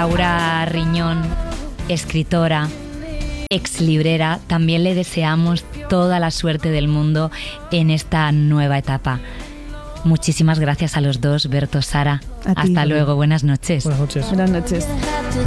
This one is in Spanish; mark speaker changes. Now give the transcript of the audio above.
Speaker 1: Laura Riñón, escritora, exlibrera, también le deseamos toda la suerte del mundo en esta nueva etapa. Muchísimas gracias a los dos, Berto, Sara. Hasta luego, buenas noches.
Speaker 2: Buenas noches.
Speaker 3: Buenas noches.